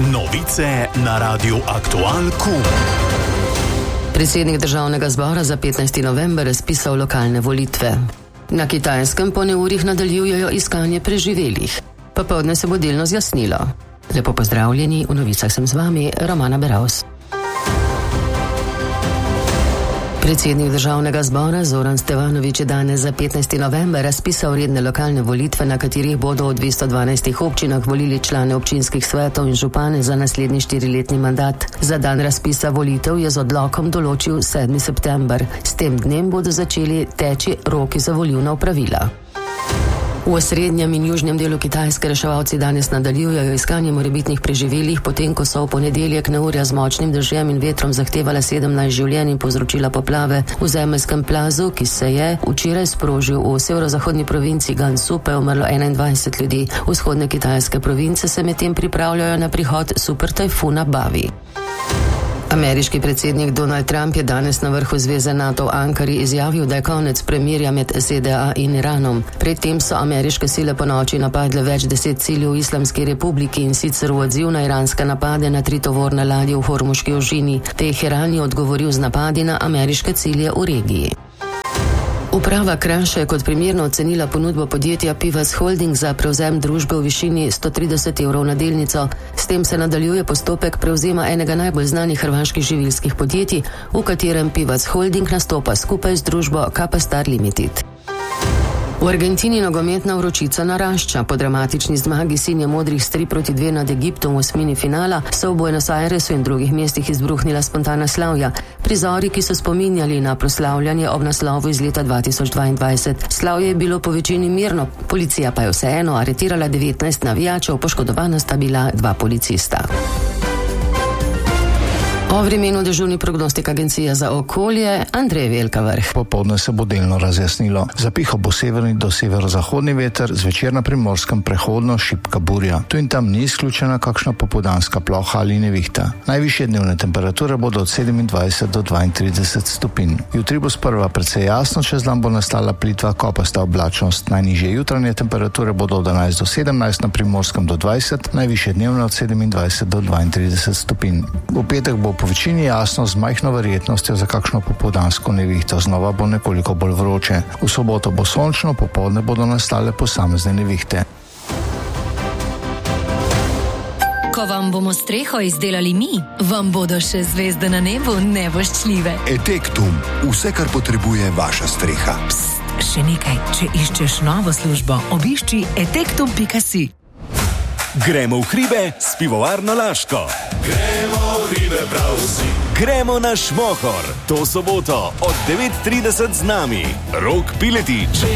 Novice na Radiu Aktual Q. Predsednik državnega zbora za 15. november razpisal lokalne volitve. Na Kitajskem po neurjih nadaljujejo iskanje preživelih. Popoldne se bo delno zjasnilo. Lepo pozdravljeni, v novicah sem z vami, Romana Beravs. Predsednik državnega zbora Zoran Stevanović je danes za 15. november razpisal redne lokalne volitve, na katerih bodo v 212 občinah volili člane občinskih svetov in župane za naslednji 4-letni mandat. Za dan razpisa volitev je z odlokom določil 7. september. S tem dnem bodo začeli teči roki za volilna opravila. V osrednjem in južnem delu Kitajske reševalci danes nadaljujejo iskanje morebitnih preživelih, potem ko so v ponedeljek neurja z močnim dežjem in vetrom zahtevala 17 življenj in povzročila poplave. V zemeljskem plazu, ki se je včeraj sprožil v severozahodni provinci Gansu, pa je umrlo 21 ljudi. Vzhodne kitajske province se medtem pripravljajo na prihod super tajfuna Bavi. Ameriški predsednik Donald Trump je danes na vrhu zveze NATO v Ankari izjavil, da je konec premirja med ZDA in Iranom. Predtem so ameriške sile ponoči napadle več 10 ciljev v Islamski republiki in sicer v odziv na iranske napade na 3 tovorne ladje v Hormuški ožini. Teheran je odgovoril z napadi na ameriške cilje v regiji. Uprava Kraša je kot primerno ocenila ponudbo podjetja Pivac Holding za prevzem družbe v višini 130 evrov na delnico. S tem se nadaljuje postopek prevzema enega najbolj znanih hrvaških živilskih podjetij, v katerem Pivac Holding nastopa skupaj z družbo Kapastar Limited. V Argentini nogometna vročica narašča. Po dramatični zmagi sinje-modrih s 3-2 nad Egiptom v osmini finala so v Buenos Airesu in drugih mestih izbruhnila spontana slavja. Prizori, ki so spominjali na proslavljanje ob naslovu iz leta 2022. Slavje je bilo po večini mirno, policija pa je vseeno aretirala 19 navijačev, poškodovana sta bila 2 policista. O vremenu dežurni prognostik Agencije za okolje Andrej Velkavrh. Popoldne se bo delno razjasnilo. Zapihal bo severni do severozahodni veter, zvečer na Primorskem prehodno šibka burja. Tu in tam ni izključena kakšna popoldanska ploha ali nevihta. Najvišje dnevne temperature bodo od 27 do 32 stopinj. Jutri bo sprva precej jasno, čez dan bo nastala plitva kopasta oblačnost. Najnižje jutranje temperature bodo od 11 do 17, na Primorskem do 20, najvišje dnevne od 27 do 32 stopinj. V petek bo po večini jasno z majhno verjetnostjo za kakšno popoldansko nevihto, znova bo nekoliko bolj vroče. V soboto bo sončno, popoldne bodo nastale posamezne nevihte. Ko vam bomo streho izdelali mi, vam bodo še zvezde na nebu nevoščljive. Etektum, vse, kar potrebuje vaša streha. Pst, še nekaj, če iščeš novo službo, obišči etektum.si. Gremo v hribe s pivovarno Laško. Gremo v hribe prav vsi. Gremo na Šmohor. To soboto od 9:30 z nami Rok Piletič.